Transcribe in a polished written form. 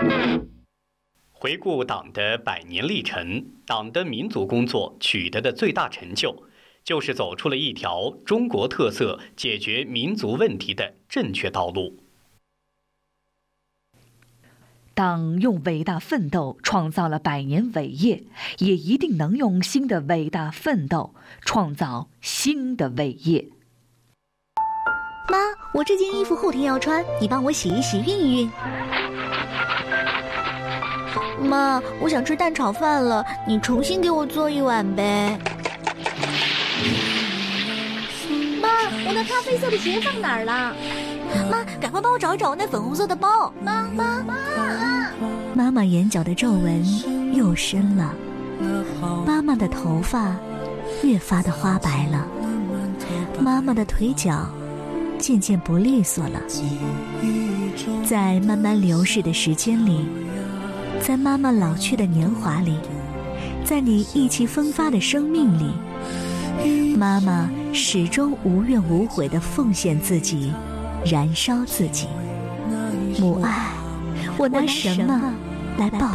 回顾党的100年历程，党的民族工作取得的最大成就，就是走出了一条中国特色解决民族问题的正确道路。 党用伟大奋斗创造了100年伟业，也一定能用新的伟大奋斗创造新的伟业。 妈，我这件衣服后天要穿，你帮我洗一洗，熨一熨。妈，我想吃蛋炒饭了，你重新给我做一碗呗。 妈，我那咖啡色的鞋放哪儿了？ 妈，赶快帮我找一找我那粉红色的包。妈妈眼角的皱纹又深了，妈妈的头发越发的花白了，妈妈的腿脚渐渐不利索了。在慢慢流逝的时间里，在妈妈老去的年华里，在你意气风发的生命里，妈妈始终无怨无悔地奉献自己，燃烧自己。母爱，我拿什么来报